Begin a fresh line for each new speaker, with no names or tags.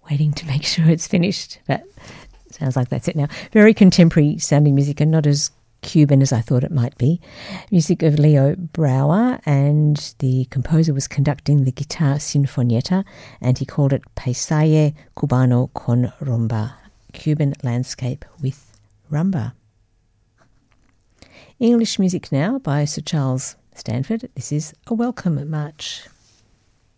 waiting to make sure it's finished, but sounds like that's it now. Very contemporary sounding music and not as Cuban as I thought it might be. Music of Leo Brouwer, and the composer was conducting the guitar sinfonietta, and he called it Paisaje Cubano con Rumba, Cuban landscape with rumba. English music now by Sir Charles Stanford. This is A Welcome March.